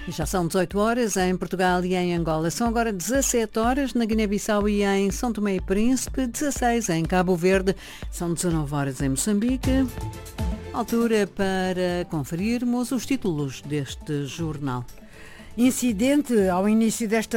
Já são 18 horas em Portugal e em Angola. São agora 17 horas na Guiné-Bissau e em São Tomé e Príncipe, 16 em Cabo Verde, são 19 horas em Moçambique. Altura para conferirmos os títulos deste jornal. Incidente ao início desta